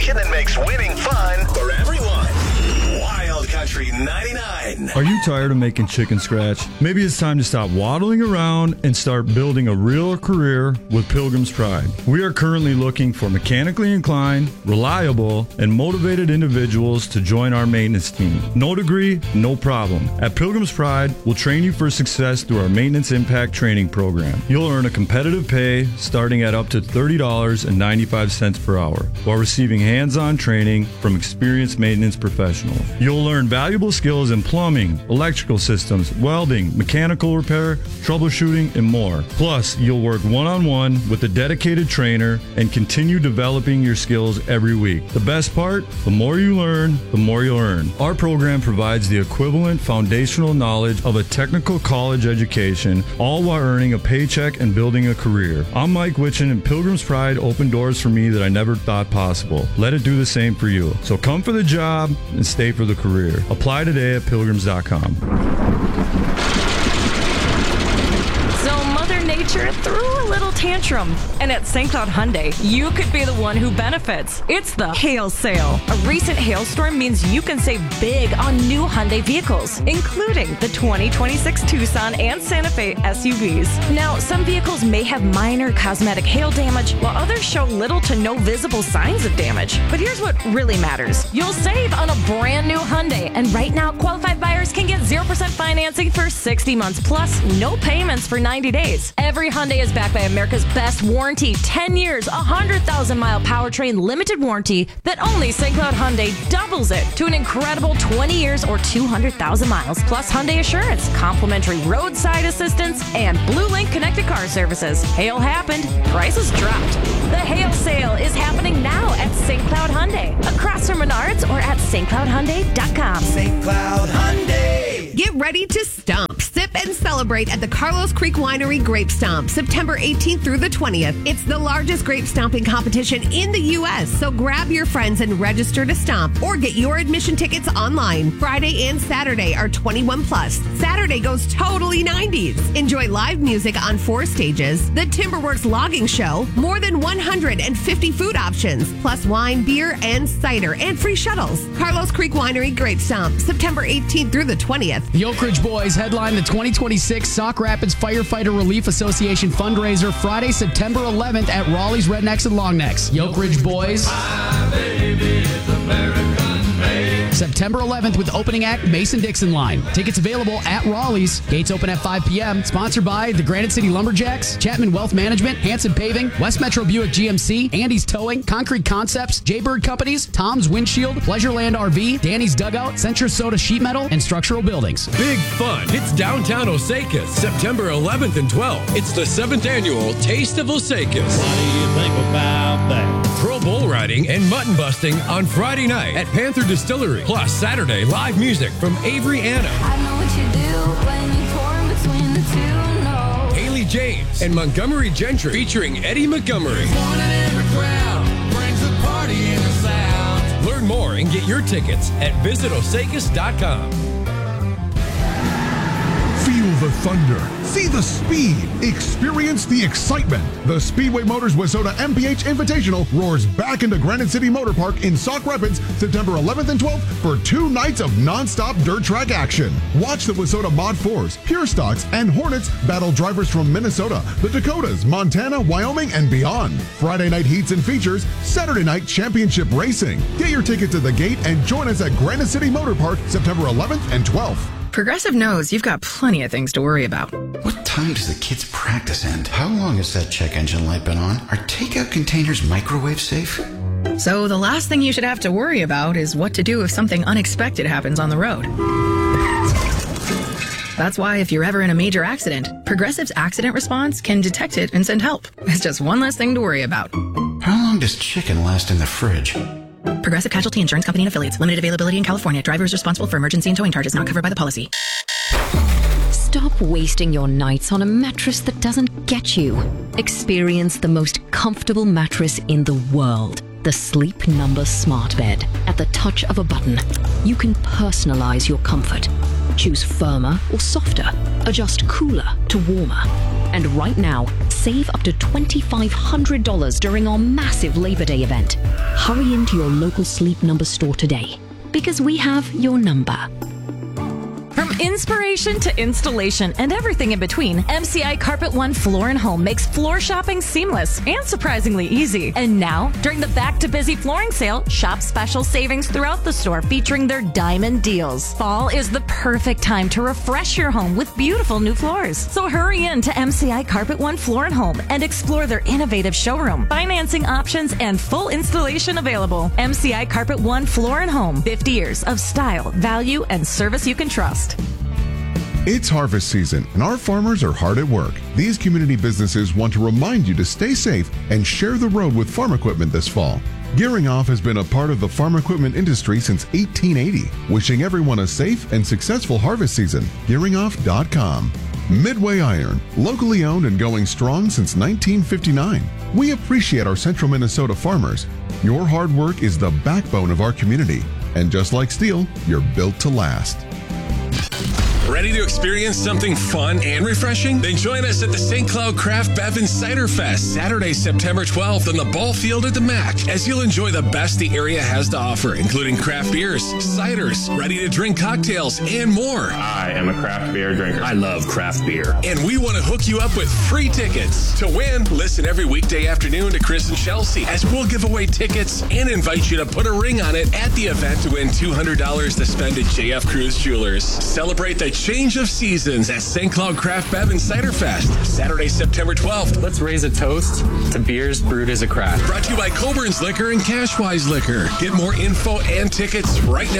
that makes winning fun for everyone. Wild Country 99. Are you tired of making chicken scratch? Maybe it's time to stop waddling around and start building a real career with Pilgrim's Pride. We are currently looking for mechanically inclined, reliable, and motivated individuals to join our maintenance team. No degree, no problem. At Pilgrim's Pride, we'll train you for success through our Maintenance Impact Training Program. You'll earn a competitive pay starting at up to $30.95 per hour while receiving hands-on training from experienced maintenance professionals. You'll learn valuable skills in plumbing, electrical systems, welding, mechanical repair, troubleshooting, and more. Plus, you'll work one-on-one with a dedicated trainer and continue developing your skills every week. The best part? The more you learn, the more you'll earn. Our program provides the equivalent foundational knowledge of a technical college education, all while earning a paycheck and building a career. I'm Mike Witchen, and Pilgrim's Pride opened doors for me that I never thought possible. Let it do the same for you. So come for the job and stay for the career. Apply today at pilgrims.com. So Mother Nature threw a little tantrum. And at St. Cloud Hyundai, you could be the one who benefits. It's the hail sale. A recent hailstorm means you can save big on new Hyundai vehicles, including the 2026 Tucson and Santa Fe SUVs. Now, some vehicles may have minor cosmetic hail damage, while others show little to no visible signs of damage. But here's what really matters. You'll save on a brand new Hyundai. And right now, qualified buyers can get 0% financing for 60 months, plus no payments for 90 days. Every Hyundai is backed by America's best warranty, 10 years, 100,000-mile powertrain limited warranty that only St. Cloud Hyundai doubles it to an incredible 20 years or 200,000 miles, plus Hyundai Assurance, complimentary roadside assistance, and Blue Link connected car services. Hail happened, prices dropped. The hail sale is happening now at St. Cloud Hyundai, across from Menards or at stcloudhyundai.com. St. Cloud Hyundai. Get ready to stomp, sip, and celebrate at the Carlos Creek Winery Grape Stomp, September 18th through the 20th. It's the largest grape stomping competition in the U.S., so grab your friends and register to stomp or get your admission tickets online. Friday and Saturday are 21 plus. Saturday goes totally 90s. Enjoy live music on 4 stages, the Timberworks logging show, more than 150 food options, plus wine, beer, and cider, and free shuttles. Carlos Creek Winery Grape Stomp, September 18th through the 20th. The Oak Ridge Boys headline the 2026 Sauk Rapids Firefighter Relief Association fundraiser Friday, September 11th at Raleigh's Rednecks and Longnecks. The Oak Ridge Boys. September 11th with opening act Mason-Dixon Line. Tickets available at Raleigh's. Gates open at 5 p.m. Sponsored by the Granite City Lumberjacks, Chapman Wealth Management, Hanson Paving, West Metro Buick GMC, Andy's Towing, Concrete Concepts, Jaybird Companies, Tom's Windshield, Pleasureland RV, Danny's Dugout, Centra Soda Sheet Metal, and Structural Buildings. Big fun. It's downtown Osakis, September 11th and 12th. It's the 7th annual Taste of Osakis. What do you think about that? Pro bull riding and mutton busting on Friday night at Panther Distillery. Plus Saturday live music from Avery Anna. I know what you do when you torn between the two. No. Haley James and Montgomery Gentry featuring Eddie Montgomery. One in every crowd brings a party in the sound. Learn more and get your tickets at visitosakis.com. Feel the thunder. See the speed. Experience the excitement. The Speedway Motors Wayzata MPH Invitational roars back into Granite City Motor Park in Sauk Rapids September 11th and 12th for 2 nights of non-stop dirt track action. Watch the Wayzata Mod 4s, Pure Stocks, and Hornets battle drivers from Minnesota, the Dakotas, Montana, Wyoming, and beyond. Friday night heats and features, Saturday night championship racing. Get your tickets at the gate and join us at Granite City Motor Park September 11th and 12th. Progressive knows you've got plenty of things to worry about. What time does the kids' practice end? How long has that check engine light been on? Are takeout containers microwave safe? So the last thing you should have to worry about is what to do if something unexpected happens on the road. That's why if you're ever in a major accident, Progressive's accident response can detect it and send help. It's just one less thing to worry about. How long does chicken last in the fridge? Progressive Casualty Insurance Company and Affiliates. Limited availability in California. Driver is responsible for emergency and towing charges not covered by the policy. Stop wasting your nights on a mattress that doesn't get you. Experience the most comfortable mattress in the world. The Sleep Number Smart Bed. At the touch of a button, you can personalize your comfort. Choose firmer or softer. Adjust cooler to warmer. And right now, save up to $2,500 during our massive Labor Day event. Hurry into your local Sleep Number store today, because we have your number. From inspiration to installation and everything in between, MCI Carpet One Floor and Home makes floor shopping seamless and surprisingly easy. And now, during the Back to Busy flooring sale, shop special savings throughout the store featuring their diamond deals. Fall is the perfect time to refresh your home with beautiful new floors. So hurry in to MCI Carpet One Floor and Home and explore their innovative showroom, financing options, and full installation available. MCI Carpet One Floor and Home, 50 years of style, value, and service you can trust. It's harvest season, and our farmers are hard at work. These community businesses want to remind you to stay safe and share the road with farm equipment this fall. Gearing Off has been a part of the farm equipment industry since 1880. Wishing everyone a safe and successful harvest season. GearingOff.com. Midway Iron, locally owned and going strong since 1959. We appreciate our Central Minnesota farmers. Your hard work is the backbone of our community. And just like steel, you're built to last. Ready to experience something fun and refreshing? Then join us at the St. Cloud Craft Bev and Cider Fest, Saturday, September 12th on the ball field at the MAC, as you'll enjoy the best the area has to offer, including craft beers, ciders, ready-to-drink cocktails, and more. I am a craft beer drinker. I love craft beer. And we want to hook you up with free tickets. To win, listen every weekday afternoon to Chris and Chelsea, as we'll give away tickets and invite you to put a ring on it at the event to win $200 to spend at JF Cruise Jewelers. Celebrate the change of seasons at St. Cloud Craft Bev and Cider Fest, Saturday, September 12th. Let's raise a toast to beers brewed as a craft. Brought to you by Coburn's Liquor and Cashwise Liquor. Get more info and tickets right now